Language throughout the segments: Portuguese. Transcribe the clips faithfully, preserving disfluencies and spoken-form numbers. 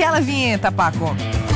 aquela vinheta, Paco.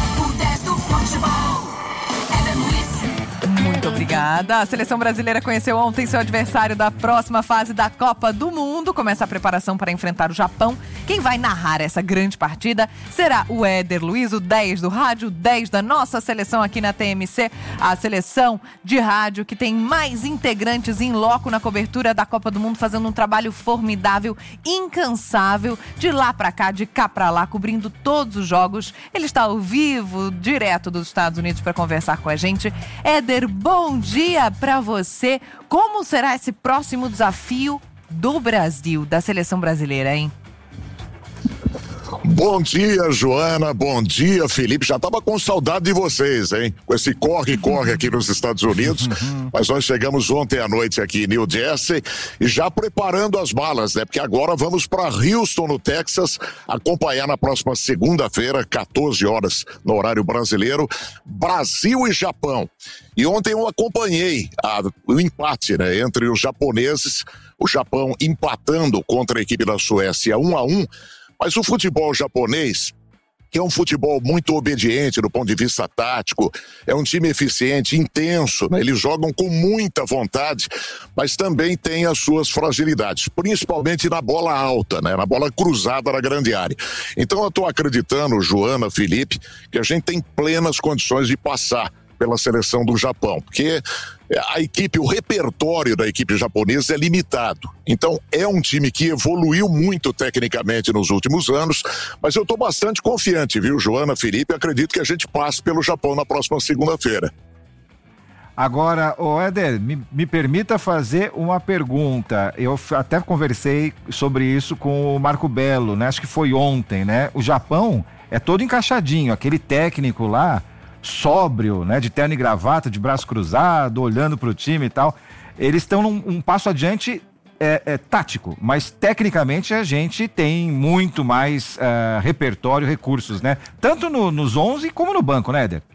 Muito obrigada. A seleção brasileira conheceu ontem seu adversário da próxima fase da Copa do Mundo. Começa a preparação para enfrentar o Japão. Quem vai narrar essa grande partida será o Éder Luiz, o dez do rádio, o dez da nossa seleção aqui na T M C, a seleção de rádio que tem mais integrantes em loco na cobertura da Copa do Mundo, fazendo um trabalho formidável, incansável, de lá para cá, de cá para lá, cobrindo todos os jogos. Ele está ao vivo, direto dos Estados Unidos, para conversar com a gente. Éder, bom dia para você. Como será esse próximo desafio do Brasil, da seleção brasileira, hein? Bom dia, Joana, bom dia, Felipe. Já tava com saudade de vocês, hein? Com esse corre-corre aqui nos Estados Unidos. Mas nós chegamos ontem à noite aqui em New Jersey e já preparando as malas, né? Porque agora vamos para Houston, no Texas, acompanhar na próxima segunda-feira, quatorze horas, no horário brasileiro, Brasil e Japão. E ontem eu acompanhei a, o empate, né? Entre os japoneses, o Japão empatando contra a equipe da Suécia um a um. Mas o futebol japonês, que é um futebol muito obediente do ponto de vista tático, é um time eficiente, intenso, né? Eles jogam com muita vontade, mas também tem as suas fragilidades, principalmente na bola alta, né? Na bola cruzada na grande área. Então eu estou acreditando, Joana, Felipe, que a gente tem plenas condições de passar pela seleção do Japão, porque a equipe, o repertório da equipe japonesa é limitado. Então é um time que evoluiu muito tecnicamente nos últimos anos, mas eu estou bastante confiante, viu, Joana, Felipe? Acredito que a gente passe pelo Japão na próxima segunda-feira. Agora, ô Éder, me, me permita fazer uma pergunta. Eu até conversei sobre isso com o Marco Belo, né? Acho que foi ontem, né? O Japão é todo encaixadinho, aquele técnico lá, sóbrio, né, de terno e gravata, de braço cruzado, olhando para o time e tal. Eles estão num um passo adiante é, é, tático, mas tecnicamente a gente tem muito mais uh, repertório, recursos, né? Tanto no, nos onze como no banco, né, Éder?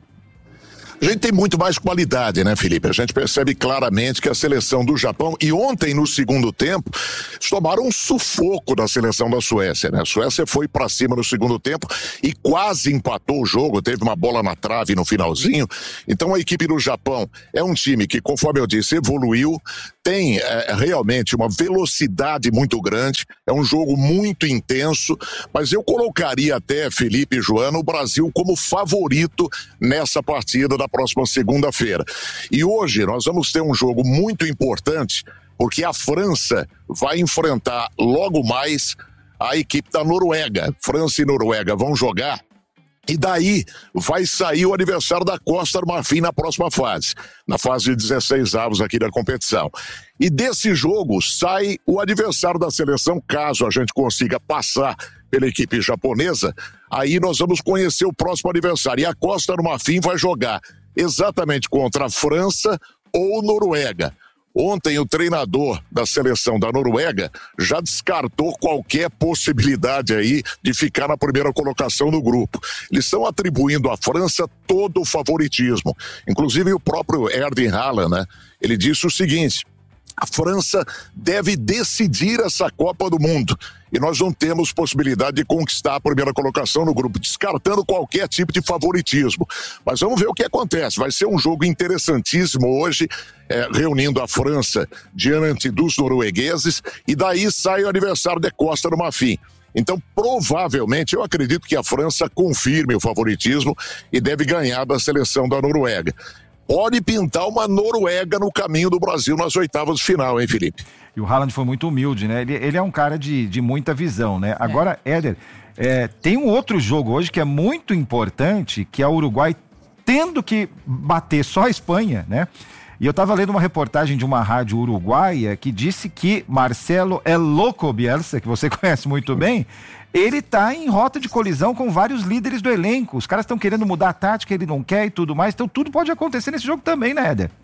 A gente tem muito mais qualidade, né, Felipe? A gente percebe claramente que a seleção do Japão, e ontem no segundo tempo, tomaram um sufoco da seleção da Suécia, né? A Suécia foi pra cima no segundo tempo e quase empatou o jogo, teve uma bola na trave no finalzinho. Então a equipe do Japão é um time que, conforme eu disse, evoluiu, tem é, realmente uma velocidade muito grande, é um jogo muito intenso, mas eu colocaria até, Felipe e Joana, o Brasil como favorito nessa partida da próxima segunda-feira. E hoje nós vamos ter um jogo muito importante, porque a França vai enfrentar logo mais a equipe da Noruega. França e Noruega vão jogar, e daí vai sair o adversário da Costa do Marfim na próxima fase, na fase de dezesseis avos aqui da competição. E desse jogo sai o adversário da seleção, caso a gente consiga passar pela equipe japonesa, aí nós vamos conhecer o próximo adversário. E a Costa do Marfim vai jogar exatamente contra a França ou Noruega. Ontem o treinador da seleção da Noruega já descartou qualquer possibilidade aí de ficar na primeira colocação do grupo. Eles estão atribuindo à França todo o favoritismo. Inclusive o próprio Erling Haaland, né? Ele disse o seguinte: a França deve decidir essa Copa do Mundo e nós não temos possibilidade de conquistar a primeira colocação no grupo, descartando qualquer tipo de favoritismo. Mas vamos ver o que acontece. Vai ser um jogo interessantíssimo hoje, é, reunindo a França diante dos noruegueses, e daí sai o adversário da Costa do Marfim. Então, provavelmente, eu acredito que a França confirme o favoritismo e deve ganhar da seleção da Noruega. Pode pintar uma Noruega no caminho do Brasil nas oitavas de final, hein, Felipe? E o Haaland foi muito humilde, né? Ele, ele é um cara de, de muita visão, né? Agora, é. Éder, é, tem um outro jogo hoje que é muito importante, que é o Uruguai tendo que bater só a Espanha, né? E eu estava lendo uma reportagem de uma rádio uruguaia que disse que Marcelo El Loco Bielsa, que você conhece muito bem, ele está em rota de colisão com vários líderes do elenco. Os caras estão querendo mudar a tática, ele não quer e tudo mais. Então tudo pode acontecer nesse jogo também, né, Éder?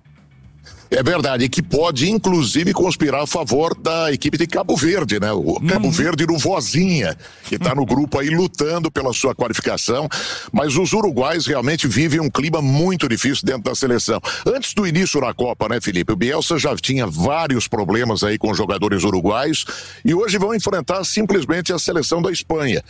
É verdade, que pode inclusive conspirar a favor da equipe de Cabo Verde, né? O Cabo uhum. Verde no Vozinha, que está no grupo aí lutando pela sua qualificação, mas os uruguais realmente vivem um clima muito difícil dentro da seleção. Antes do início da Copa, né, Felipe? O Bielsa já tinha vários problemas aí com os jogadores uruguaios e hoje vão enfrentar simplesmente a seleção da Espanha.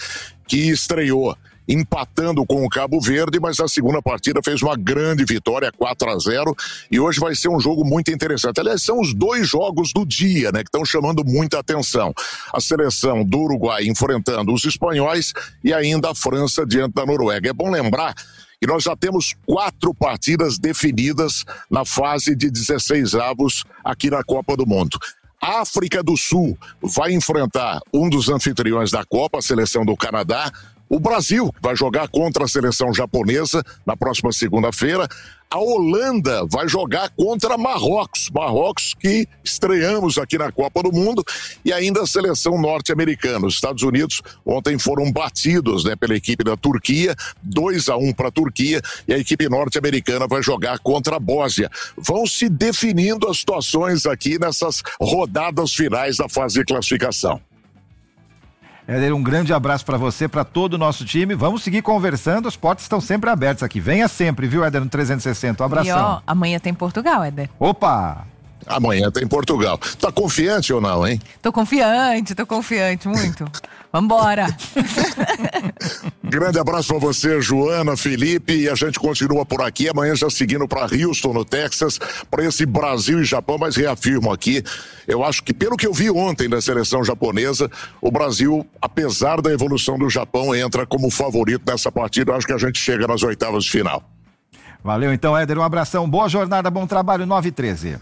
que estreou empatando com o Cabo Verde, mas na segunda partida fez uma grande vitória, quatro a zero, e hoje vai ser um jogo muito interessante. Aliás, são os dois jogos do dia, né, que estão chamando muita atenção. A seleção do Uruguai enfrentando os espanhóis e ainda a França diante da Noruega. É bom lembrar que nós já temos quatro partidas definidas na fase de dezesseis avos aqui na Copa do Mundo. A África do Sul vai enfrentar um dos anfitriões da Copa, a seleção do Canadá. O Brasil vai jogar contra a seleção japonesa na próxima segunda-feira. A Holanda vai jogar contra Marrocos. Marrocos que estreamos aqui na Copa do Mundo. E ainda a seleção norte-americana. Os Estados Unidos ontem foram batidos, né, pela equipe da Turquia. dois a um para a Turquia. E a equipe norte-americana vai jogar contra a Bósnia. Vão se definindo as situações aqui nessas rodadas finais da fase de classificação. Éder, um grande abraço para você, para todo o nosso time. Vamos seguir conversando, as portas estão sempre abertas aqui. Venha sempre, viu, Éder, no trezentos e sessenta. Um abração. E ó, amanhã tem Portugal, Éder. Opa! Amanhã tem Portugal. Tá confiante ou não, hein? Tô confiante, tô confiante, muito. Vambora! Grande abraço pra você, Joana, Felipe, e a gente continua por aqui, amanhã já seguindo para Houston, no Texas, para esse Brasil e Japão, mas reafirmo aqui, eu acho que pelo que eu vi ontem da seleção japonesa, o Brasil, apesar da evolução do Japão, entra como favorito nessa partida, eu acho que a gente chega nas oitavas de final. Valeu então, Éder, um abração, boa jornada, bom trabalho, nove e treze.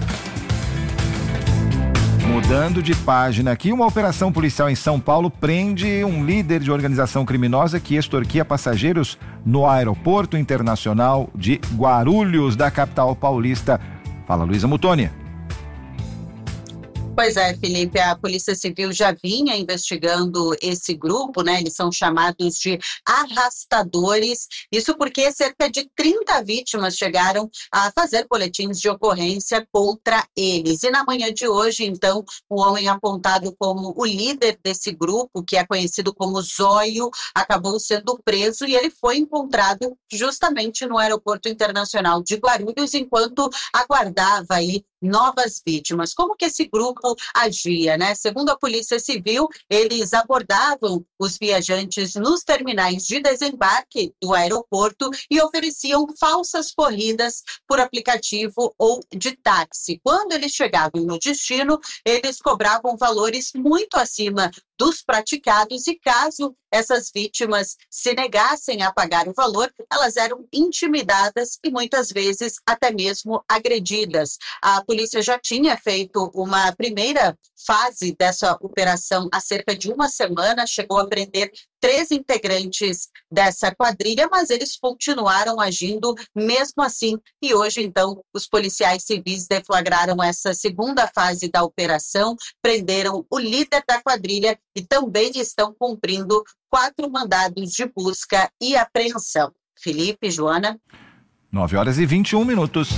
Mudando de página aqui, uma operação policial em São Paulo prende um líder de organização criminosa que extorquia passageiros no aeroporto internacional de Guarulhos, da capital paulista. Fala, Luísa Muttoni. Pois é, Felipe, a Polícia Civil já vinha investigando esse grupo, né? Eles são chamados de arrastadores. Isso porque cerca de trinta vítimas chegaram a fazer boletins de ocorrência contra eles. E na manhã de hoje, então, o homem apontado como o líder desse grupo, que é conhecido como Zóio, acabou sendo preso e ele foi encontrado justamente no Aeroporto Internacional de Guarulhos, enquanto aguardava aí novas vítimas. Como que esse grupo agia, né? Segundo a Polícia Civil, eles abordavam os viajantes nos terminais de desembarque do aeroporto e ofereciam falsas corridas por aplicativo ou de táxi. Quando eles chegavam no destino, eles cobravam valores muito acima dos praticados e caso essas vítimas se negassem a pagar o valor, elas eram intimidadas e muitas vezes até mesmo agredidas. A polícia já tinha feito uma primeira fase dessa operação há cerca de uma semana, chegou a prender três integrantes dessa quadrilha, mas eles continuaram agindo mesmo assim. E hoje, então, os policiais civis deflagraram essa segunda fase da operação, prenderam o líder da quadrilha e também estão cumprindo quatro mandados de busca e apreensão. Felipe, Joana. nove horas e vinte e um minutos.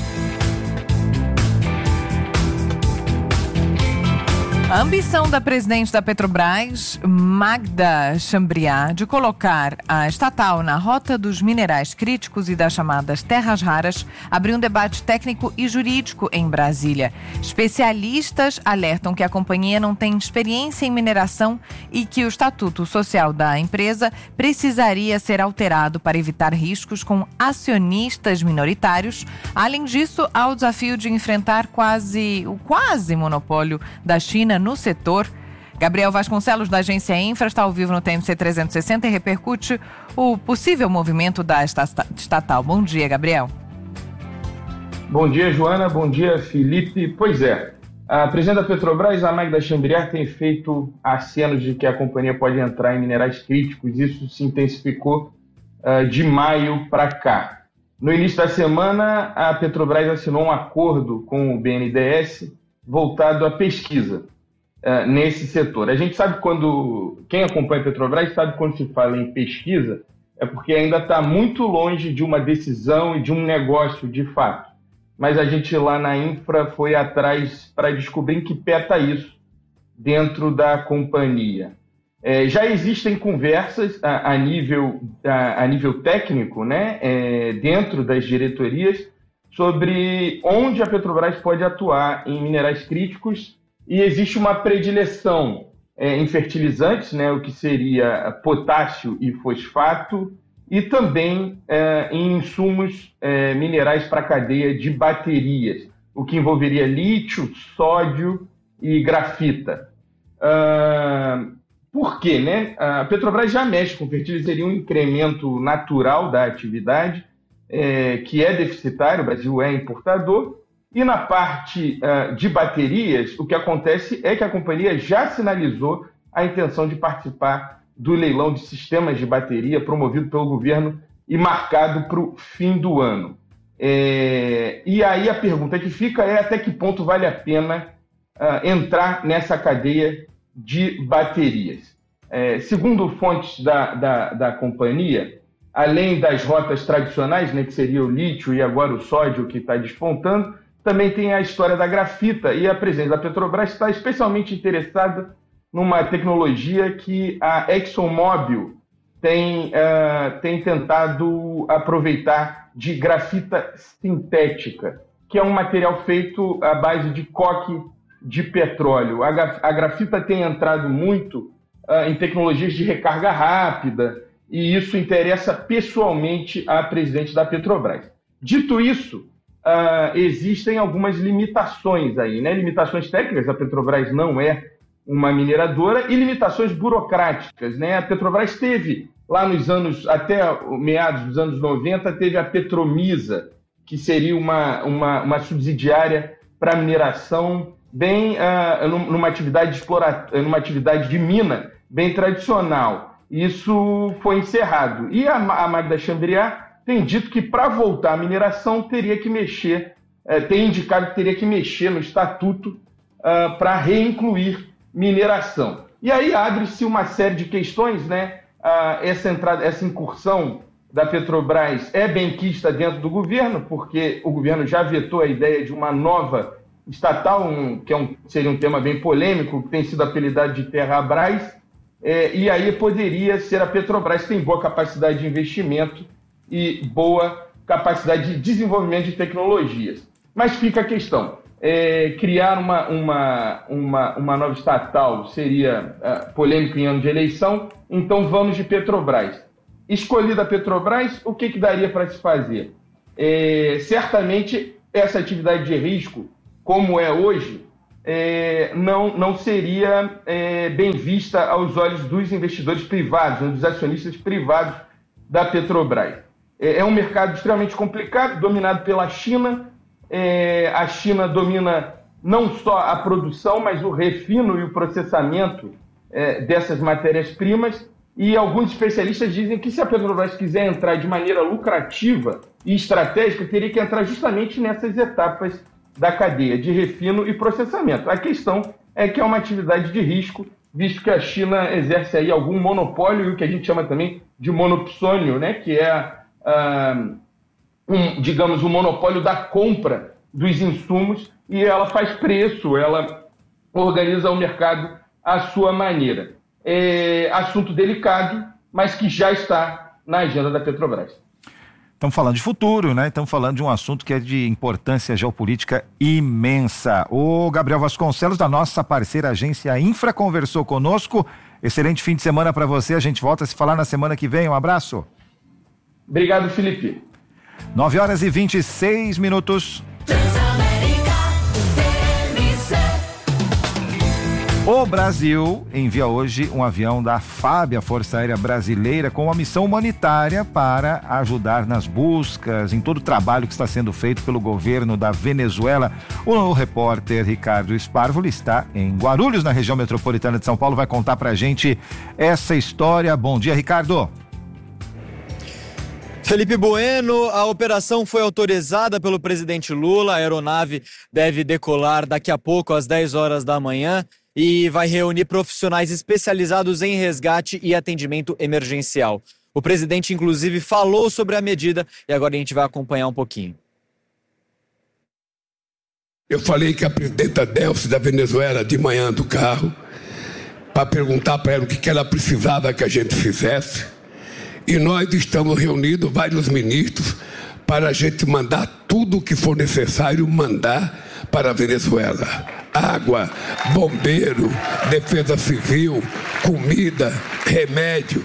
A ambição da presidente da Petrobras, Magda Chambriard, de colocar a estatal na rota dos minerais críticos e das chamadas terras raras, abriu um debate técnico e jurídico em Brasília. Especialistas alertam que a companhia não tem experiência em mineração e que o estatuto social da empresa precisaria ser alterado para evitar riscos com acionistas minoritários. Além disso, há o desafio de enfrentar quase o quase monopólio da China no setor. Gabriel Vasconcelos, da agência Infra, está ao vivo no T M C trezentos e sessenta e repercute o possível movimento da estatal. Bom dia, Gabriel. Bom dia, Joana. Bom dia, Felipe. Pois é, a presidente da Petrobras, a Magda Chambriard, tem feito acenos de que a companhia pode entrar em minerais críticos. Isso se intensificou uh, de maio para cá. No início da semana, a Petrobras assinou um acordo com o B N D E S voltado à pesquisa uh, nesse setor. A gente sabe quando, quem acompanha a Petrobras sabe quando se fala em pesquisa, é porque ainda está muito longe de uma decisão e de um negócio de fato. Mas a gente lá na Infra foi atrás para descobrir em que pé está isso dentro da companhia. É, já existem conversas a, a, nível, a, a nível técnico, né, é, dentro das diretorias, sobre onde a Petrobras pode atuar em minerais críticos e existe uma predileção é, em fertilizantes, né, o que seria potássio e fosfato, e também é, em insumos é, minerais para a cadeia de baterias, o que envolveria lítio, sódio e grafita. Uh, por quê? Né? A Petrobras já mexe com fertilizantes, seria um incremento natural da atividade, é, que é deficitário, o Brasil é importador, e na parte uh, de baterias, o que acontece é que a companhia já sinalizou a intenção de participar do leilão de sistemas de bateria promovido pelo governo e marcado para o fim do ano. É, e aí a pergunta que fica é até que ponto vale a pena uh, entrar nessa cadeia de baterias. É, segundo fontes da, da, da companhia, além das rotas tradicionais, né, que seria o lítio e agora o sódio que está despontando, também tem a história da grafita, e a presença da Petrobras está especialmente interessada numa tecnologia que a ExxonMobil tem, uh, tem tentado aproveitar de grafita sintética, que é um material feito à base de coque de petróleo. A, a grafita tem entrado muito uh, em tecnologias de recarga rápida, e isso interessa pessoalmente à presidente da Petrobras. Dito isso, uh, existem algumas limitações aí, né? Limitações técnicas, a Petrobras não é uma mineradora, e limitações burocráticas, né? A Petrobras teve, lá nos anos, até meados dos anos noventa, teve a Petromisa, que seria uma, uma, uma subsidiária para mineração, bem uh, numa atividade de exploração, numa atividade de mina bem tradicional. Isso foi encerrado. E a, a Magda Chambriard tem dito que para voltar à mineração teria que mexer, uh, tem indicado que teria que mexer no estatuto uh, para reincluir mineração. E aí abre-se uma série de questões, né? Ah, essa entrada, essa incursão da Petrobras é benquista dentro do governo, porque o governo já vetou a ideia de uma nova estatal, um, que é um, seria um tema bem polêmico, que tem sido apelidado de Terrabras, é, e aí poderia ser a Petrobras, que tem boa capacidade de investimento e boa capacidade de desenvolvimento de tecnologias. Mas fica a questão. É, criar uma, uma, uma, uma nova estatal seria uh, polêmico em ano de eleição, então vamos de Petrobras. Escolhida a Petrobras, o que, que daria para se fazer? É, certamente essa atividade de risco, como é hoje, é, não, não seria é, bem vista aos olhos dos investidores privados, dos acionistas privados da Petrobras. É, é um mercado extremamente complicado, dominado pela China. É, a China domina não só a produção, mas o refino e o processamento é, dessas matérias-primas, e alguns especialistas dizem que se a Petrobras quiser entrar de maneira lucrativa e estratégica, teria que entrar justamente nessas etapas da cadeia de refino e processamento. A questão é que é uma atividade de risco, visto que a China exerce aí algum monopólio, e o que a gente chama também de monopsônio, né, que é a... Um, digamos, um monopólio da compra dos insumos, e ela faz preço, ela organiza o mercado à sua maneira. É assunto delicado, mas que já está na agenda da Petrobras. Estamos falando de futuro, né? Estamos falando de um assunto que é de importância geopolítica imensa. O Gabriel Vasconcelos, da nossa parceira agência Infra, conversou conosco. Excelente fim de semana para você. A gente volta a se falar na semana que vem. Um abraço. Obrigado, Felipe. nove horas e vinte e seis minutos. O Brasil envia hoje um avião da FAB, a Força Aérea Brasileira, com uma missão humanitária para ajudar nas buscas, em todo o trabalho que está sendo feito pelo governo da Venezuela. O repórter Ricardo Sparvoli está em Guarulhos, na região metropolitana de São Paulo, vai contar pra gente essa história. Bom dia, Ricardo. Felipe Bueno, a operação foi autorizada pelo presidente Lula. A aeronave deve decolar daqui a pouco, às dez horas da manhã, e vai reunir profissionais especializados em resgate e atendimento emergencial. O presidente, inclusive, falou sobre a medida e agora a gente vai acompanhar um pouquinho. Eu falei que a presidenta Delcy da Venezuela, de manhã do carro, para perguntar para ela o que ela precisava que a gente fizesse. E nós estamos reunidos, vários ministros, para a gente mandar tudo o que for necessário mandar para a Venezuela. água, bombeiro, defesa civil, comida, remédio.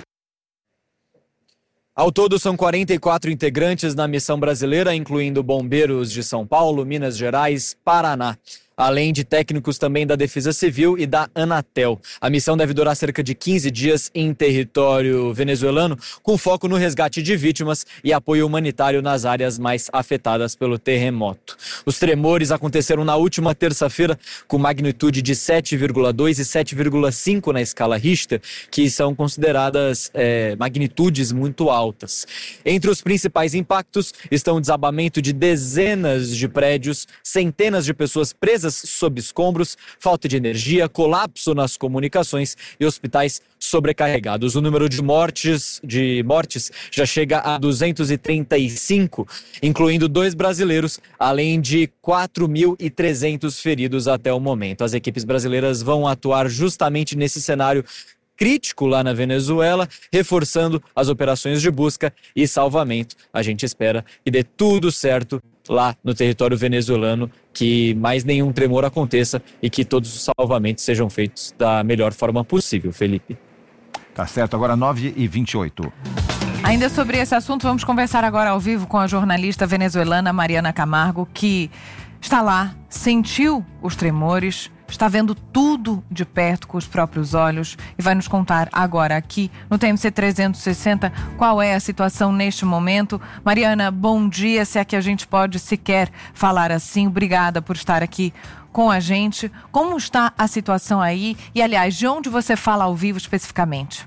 Ao todo, são quarenta e quatro integrantes na missão brasileira, incluindo bombeiros de São Paulo, Minas Gerais, Paraná, além de técnicos também da Defesa Civil e da Anatel. A missão deve durar cerca de quinze dias em território venezuelano, com foco no resgate de vítimas e apoio humanitário nas áreas mais afetadas pelo terremoto. Os tremores aconteceram na última terça-feira, com magnitude de sete vírgula dois e sete vírgula cinco na escala Richter, que são consideradas é, magnitudes muito altas. Entre os principais impactos estão o desabamento de dezenas de prédios, centenas de pessoas presas sob escombros, falta de energia, colapso nas comunicações e hospitais sobrecarregados. O número de mortes, de mortes já chega a duzentos e trinta e cinco, incluindo dois brasileiros, além de quatro mil e trezentos feridos até o momento. As equipes brasileiras vão atuar justamente nesse cenário crítico lá na Venezuela, reforçando as operações de busca e salvamento. A gente espera que dê tudo certo lá no território venezuelano, que mais nenhum tremor aconteça e que todos os salvamentos sejam feitos da melhor forma possível, Felipe. Tá certo, agora nove e vinte e oito. Ainda sobre esse assunto, vamos conversar agora ao vivo com a jornalista venezuelana Mariana Camargo, que está lá, sentiu os tremores, está vendo tudo de perto com os próprios olhos e vai nos contar agora aqui no T M C trezentos e sessenta qual é a situação neste momento. Mariana, bom dia, se é que a gente pode sequer falar assim. Obrigada por estar aqui com a gente. Como está a situação aí? E, aliás, de onde você fala ao vivo especificamente?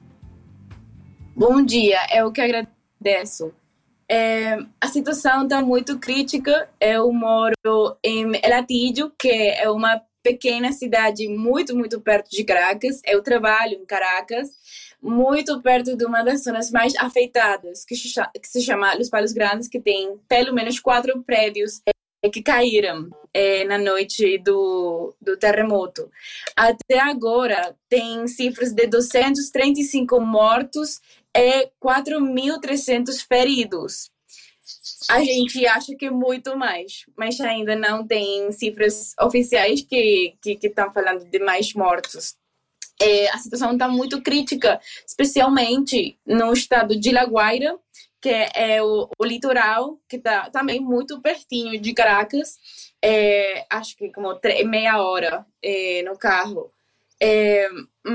Bom dia, eu que agradeço. É, a situação está muito crítica. Eu moro em El Hatillo, que é uma pequena cidade muito, muito perto de Caracas. Eu trabalho em Caracas, muito perto de uma das zonas mais afetadas, que se chama Los Palos Grandes, que tem pelo menos quatro prédios é, que caíram é, na noite do, do terremoto. Até agora, tem cifras de duzentos e trinta e cinco mortos e quatro mil e trezentos feridos. A gente acha que é muito mais, mas ainda não tem cifras oficiais que que estão falando de mais mortos. É, a situação está muito crítica, especialmente no estado de La Guaira, que é o, o litoral, que está também muito pertinho de Caracas, é, acho que como três, meia hora é, no carro. É,